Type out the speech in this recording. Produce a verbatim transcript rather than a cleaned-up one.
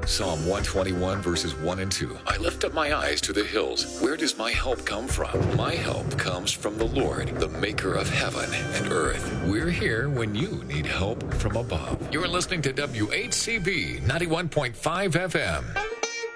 Psalm one twenty-one, verses one and two. I lift up my eyes to the hills. Where does my help come from? My help comes from the Lord, the maker of heaven and earth. We're here when you need help from above. You're listening to W H C B ninety-one point five F M.